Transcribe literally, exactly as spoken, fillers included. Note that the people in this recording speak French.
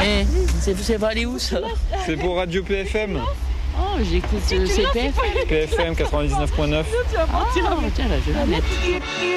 Ouais, c'est c'est pas aller où ça? C'est pour Radio P F M. Oh, j'écoute euh, C P F. P F M quatre-vingt-dix-neuf point neuf. Ah, tiens, là, je vais la mettre.